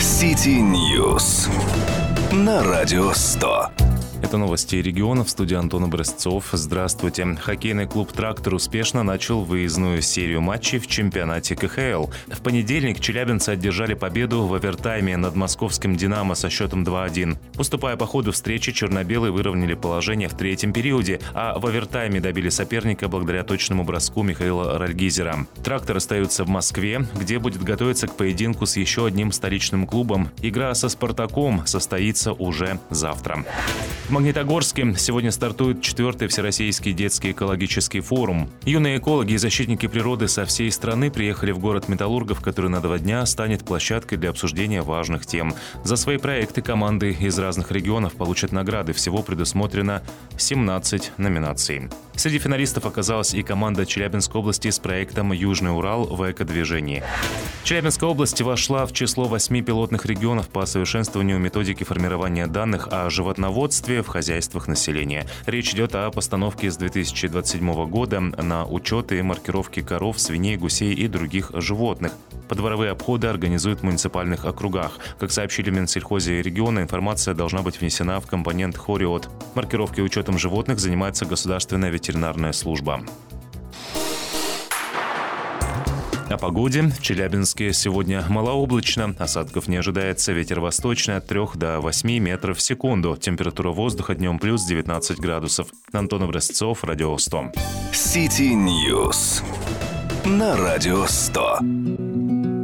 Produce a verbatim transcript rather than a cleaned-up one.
City News на Радио сто. Это новости регионов. В студии Антон Образцов. Здравствуйте. Хоккейный клуб «Трактор» успешно начал выездную серию матчей в чемпионате ка ха эл. В понедельник челябинцы одержали победу в овертайме над московским «Динамо» со счетом два один. Уступая по ходу встречи, черно-белые выровняли положение в третьем периоде, а в овертайме добили соперника благодаря точному броску Михаила Ральгизера. «Трактор» остается в Москве, где будет готовиться к поединку с еще одним столичным клубом. Игра со «Спартаком» состоится уже завтра. В Магнитогорске сегодня стартует четвертый Всероссийский детский экологический форум. Юные экологи и защитники природы со всей страны приехали в город Металлургов, который на два дня станет площадкой для обсуждения важных тем. За свои проекты команды из разных регионов получат награды. Всего предусмотрено семнадцать номинаций. Среди финалистов оказалась и команда Челябинской области с проектом «Южный Урал» в экодвижении. Челябинская область вошла в число восьми пилотных регионов по совершенствованию методики формирования данных о животноводстве в хозяйствах населения. Речь идет о постановке с две тысячи двадцать седьмого года на учет и маркировки коров, свиней, гусей и других животных. Подворовые обходы организуют в муниципальных округах. Как сообщили в Минсельхозе региона, информация должна быть внесена в компонент «Хориот». Маркировкой и учетом животных занимается Государственная ветеринарная служба. О погоде. В Челябинске сегодня малооблачно. Осадков не ожидается. Ветер восточный от трёх до восьми метров в секунду. Температура воздуха днем плюс девятнадцать градусов. Антон Образцов, Радио сто. City News на Радио сто.